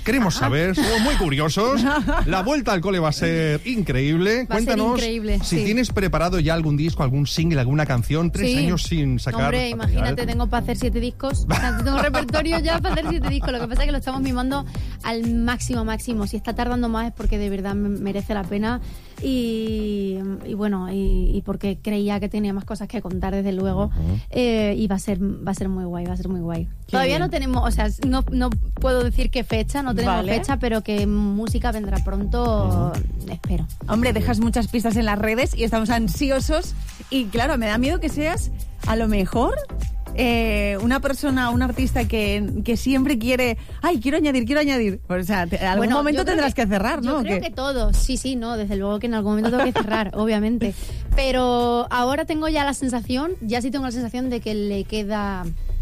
Queremos saber, somos muy curiosos. La vuelta al cole va a ser increíble. Cuéntanos si tienes preparado ya algún disco, algún single, alguna canción. 3 años sin sacar. Hombre, imagínate, tengo para hacer 7 discos. Tengo repertorio ya para hacer 7 discos. Lo que pasa es que lo estamos mimando al máximo. Si está tardando más es porque de verdad merece la pena. Y bueno, y porque creía que tenía más cosas que contar, desde luego. Y va a ser muy guay, Todavía no tenemos, o sea, no puedo decir qué fecha, no tenemos fecha, pero que música vendrá pronto, espero. Hombre, dejas muchas pistas en las redes y estamos ansiosos. Y claro, me da miedo que seas, a lo mejor, una persona, un artista que siempre quiere, quiero añadir. O sea, algún momento tendrás que cerrar, ¿no? Yo creo que todos, sí, no, desde luego que en algún momento tengo que cerrar, obviamente. Pero ahora tengo ya la sensación de que le queda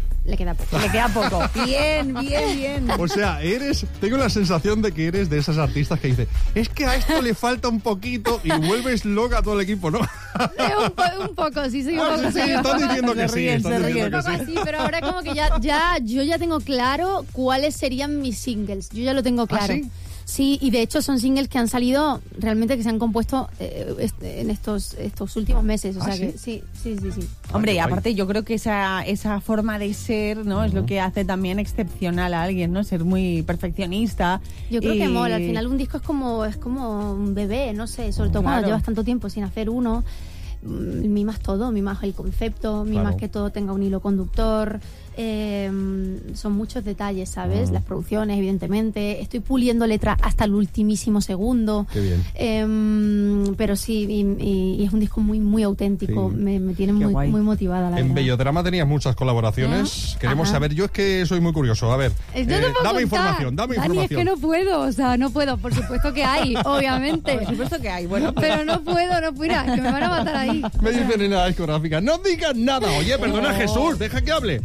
poco. Bien. O sea, tengo la sensación de que eres de esas artistas que dice, es que a esto le falta un poquito y vuelves loca a todo el equipo, ¿no? Un poco, sí, soy un poco. Sí, estás diciendo que sí. Sí, pero ahora como que yo ya tengo claro cuáles serían mis singles. Yo ya lo tengo claro. ¿Sí? Sí, y de hecho son singles que han salido realmente, que se han compuesto en estos últimos meses. O sea que sí. Hombre, y aparte yo creo que esa forma de ser, ¿no? Es lo que hace también excepcional a alguien, ¿no? Ser muy perfeccionista. Yo creo que mola. Al final un disco es como un bebé, no sé, sobre todo cuando llevas tanto tiempo sin hacer uno. Mimas todo, mimas el concepto, mimas que todo tenga un hilo conductor. Son muchos detalles, ¿sabes? Las producciones, evidentemente. Estoy puliendo letra hasta el ultimísimo segundo. Qué bien. Pero sí, y es un disco muy, muy auténtico. Sí. Me tiene muy motivada, la verdad. En Bellodrama tenías muchas colaboraciones. Queremos saber, yo es que soy muy curioso. A ver, dame información. Dani, es que no puedo, por supuesto que hay, obviamente. Por supuesto que hay, bueno. Pero no puedo, mira, que me van a matar ahí. Me dicen en la discográfica, no digas nada. Oye, perdona, Jesús, deja que hable.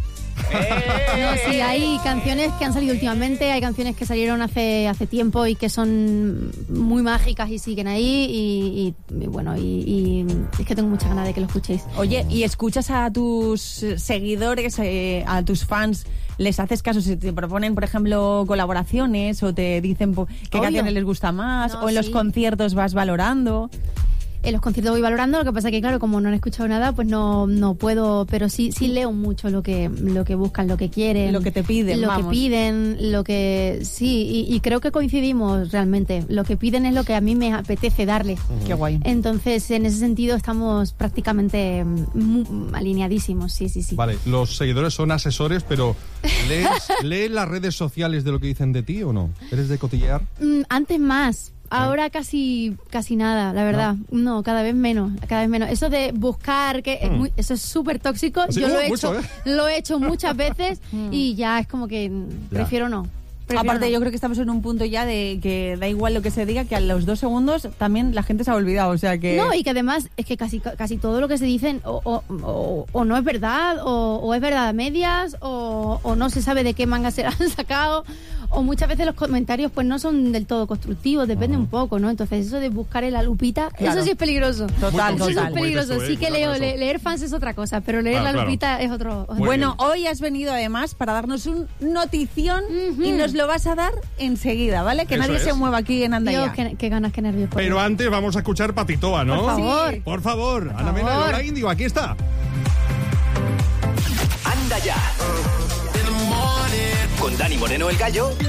No, sí, hay canciones que han salido últimamente, hay canciones que salieron hace tiempo y que son muy mágicas y siguen ahí y bueno, y es que tengo muchas ganas de que lo escuchéis. Oye, ¿y escuchas a tus seguidores, a tus fans? ¿Les haces caso si te proponen, por ejemplo, colaboraciones o te dicen qué canciones les gusta más? ¿O en los conciertos vas valorando? En los conciertos voy valorando, lo que pasa que, claro, como no han escuchado nada, pues no puedo, pero sí leo mucho lo que buscan, lo que quieren. Lo que te piden, que piden, sí, y creo que coincidimos realmente. Lo que piden es lo que a mí me apetece darle. Qué guay. Entonces, en ese sentido, estamos prácticamente alineadísimos, sí. Vale, los seguidores son asesores, pero ¿lees las redes sociales de lo que dicen de ti o no? ¿Eres de cotillear? Antes más. Ahora casi nada, la verdad. No, cada vez menos. Eso de buscar, eso es súper tóxico. Sí, yo mucho, lo he hecho muchas veces y ya es como que prefiero no. Aparte, yo creo que estamos en un punto ya de que da igual lo que se diga, que a los 2 segundos también la gente se ha olvidado, o sea que... No, y que además es que casi todo lo que se dicen o no es verdad, o es verdad a medias, o no se sabe de qué manga se han sacado, o muchas veces los comentarios pues no son del todo constructivos, depende un poco, ¿no? Entonces eso de buscar en la lupita, eso sí es peligroso. Total. Eso es peligroso. Sí que leer fans es otra cosa, pero leer la lupita es otro. Bueno, hoy has venido además para darnos un notición y nos lo vas a dar enseguida, ¿vale? Que nadie se mueva aquí en Andaya. Dios, qué ganas, qué nervios. Pero antes vamos a escuchar Patitoa, ¿no? Por favor. Ana Mena y Lola Índigo, aquí está. Anda ya. Con Dani Moreno el Gallo